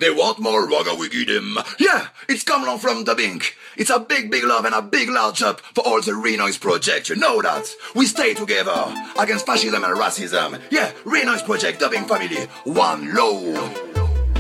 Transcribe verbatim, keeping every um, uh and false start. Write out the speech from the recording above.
They want more, Raga we give them. Yeah, it's coming on from Dubbing. It's a big, big love and a big large up for all the Renoise Project. You know that. We stay together against fascism and racism. Yeah, Renoise Project, Dubbing family. One low.